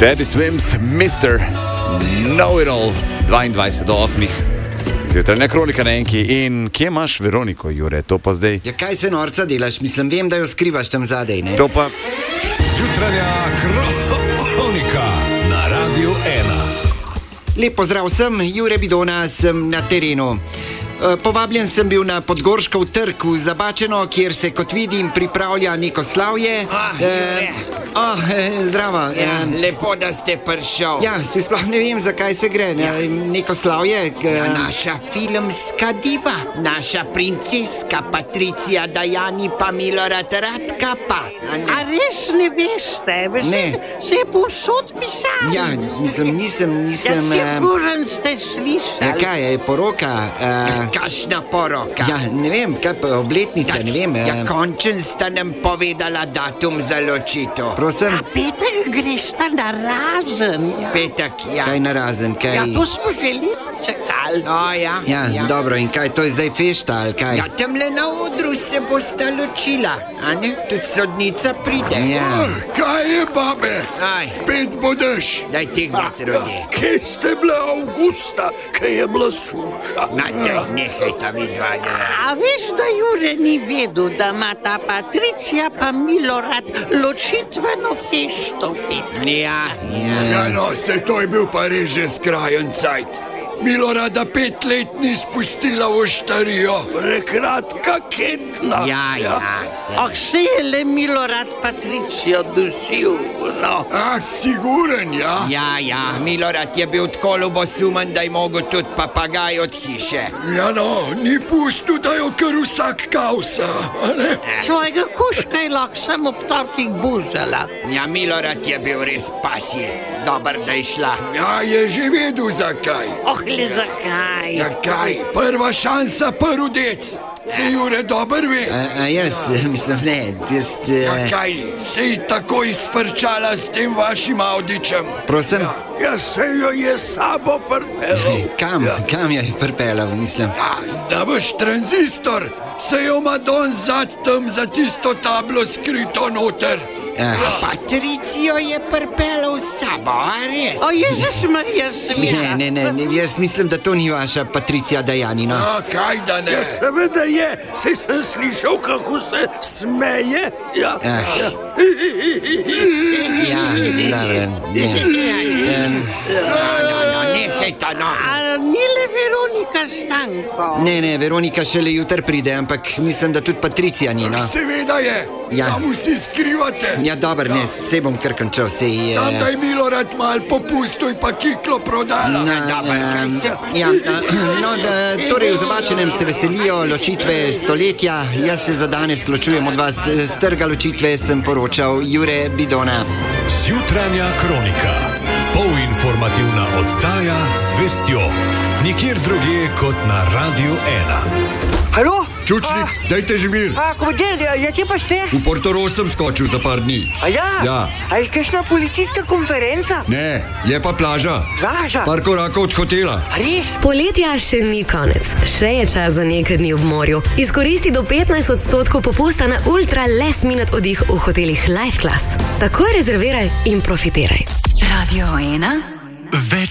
Teddy Swims, Mr. Know-It-All, 22:08. Zjutrajna kronika na enki. In kje imaš Veroniko, Jure, to pa zdaj? Ja, kaj se norca delaš? Mislim, vem, da jo skrivaš tam zadej, ne? To pa... Zjutrajna kronika na Radiu 1. Lep pozdrav vsem, Jure Bidona, sem na terenu. Povabljen sem bil na Podgorškov trg v Zabačeno, kjer se, kot vidim, pripravlja neko slavje. Zdravo. Lepo, da ste prišel. Ja, se sploh ne vem, zakaj se gre. Neko slavje. Naša filmska diva, naša princeska Patricija Dajani pa Milorad Radka pa. A res ne veste? Ne. Se je povsod pisalo. Ja, mislim, nisem... Ja, siguren ste slišali. Ja, kaj je, poroka? Kakšna poroka? Ja, ne vem, kaj pa obletnica, ne vem. Ja, končen sta nam povedala datum za ločitev. Prosim? A petek greš ta na razen. Ja. Petek, ja. Kaj na razen, kaj? Ja, to smo že leta čakali. Ja, dobro, in kaj, to je zdaj fešta, ali kaj? Ja, tamle na odru se bosta ločila, a ne? Tudi sodnica pride. Ja. Kaj je, babe? Aj. Spet bodaš. Daj tegnat, rodje. Kje ste bile avgusta, kaj je bila suša? Daj, nehaj ta vidva. A veš, da Jure ni vedel, da ima ta Patricija pa Milorad ločitveno fešto petek. Ja. No, se to je bil pa res že skrajen cajt. Milorada 5 let ni spustila v oštarijo. Prekratka kedna. Ja. Oh, se je le Milorad Patricijo dušil, no. Siguren, ja? Ja, Milorad je bil tako ljubosumen, da je mogel tudi papagaj od hiše. Ja, no, ni pustil, da jo kar vsak kausa, a ne? Svojega kuška je lahko samo ob torkih buzala. Ja, Milorad je bil res pasje. Dobar, da je šla. Ja, je že vedel zakaj. Le zakaj? Ja, kaj? Prva šansa, prvi dec. Se Jure dober ve? Jaz, mislim, ne. Ja, kaj? Se je tako izprčala s tem vašim Audičem? Prosim? Ja, se jo je sabo prpelo. Kam je prpelo, mislim? Ja, da boš tranzistor. Se jo ima don zad tam za tisto tablo skrito noter. Patricijo je prpelo v sabo, a res? O, Jezus Marija, smija. Ne, jaz mislim, da to ni vaša Patricija Dajani, no. Kaj da ne? Ja, seveda je. Saj sem slišal, kako se smeje. Ja, dobro, Nehaj ta, no. A ni le Veronika Stanko? Ne, Veronika šele jutr pride, ampak mislim, da tudi Patricija ni, no. Seveda je. Ja. Samo vsi skrivate. Ja, dobro, ne, se bom kar končal, sej... Sam da je Milorad mal popustil in pa kiklo prodala. Torej v Zabačenem se veselijo ločitve stoletja. Jaz se za danes ločujem od vas. Z trga ločitve sem poročal Jure Bidona. Zjutrajna kronika. Polinformativna oddaja z vestjo. Nikjer drugje kot na Radiu 1. Halo? Čučnik, dajte že mir. Komandir, kje pa ste? V Portorož sem skočil za par dni. Ja. A je kakšna policijska konferenca? Ne, je pa plaža. Plaža? Par korakov od hotela. Res? Poletja še ni konec. Še je čas za nekaj dni v morju. Izkoristi do 15% popusta na ultra last minute oddih v hotelih Life Class. Takoj rezerviraj in profitiraj. Radio 1. Več